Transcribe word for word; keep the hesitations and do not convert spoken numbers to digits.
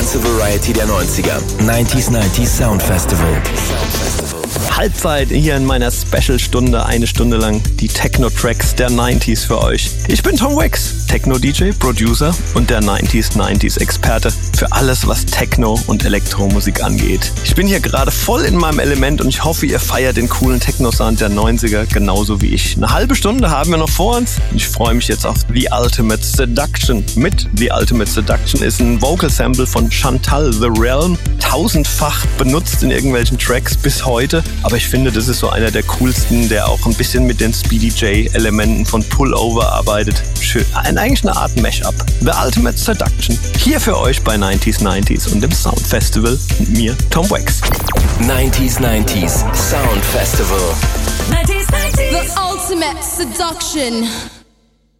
ganze Variety der neunziger. neunzig neunzig Sound Festival. Halbzeit hier in meiner Special-Stunde, eine Stunde lang die Techno-Tracks der neunziger für euch. Ich bin Tom Wax, Techno-D J, Producer und der neunzig neunzig-Experte für alles, was Techno und Elektromusik angeht. Ich bin hier gerade voll in meinem Element und ich hoffe, ihr feiert den coolen Techno-Sound der neunziger genauso wie ich. Eine halbe Stunde haben wir noch vor uns und ich freue mich jetzt auf The Ultimate Seduction. Mit The Ultimate Seduction ist ein Vocal-Sample von Chantal The Realm, tausendfach benutzt in irgendwelchen Tracks bis heute. Aber ich finde, das ist so einer der coolsten, der auch ein bisschen mit den Speedy J-Elementen von Pullover arbeitet. Schön, eigentlich eine Art Mashup. The Ultimate Seduction. Hier für euch bei neunzig neunzig und dem Sound Festival mit mir, Tom Wax. neunzig neunzig Sound Festival. neunzig neunzig The Ultimate Seduction.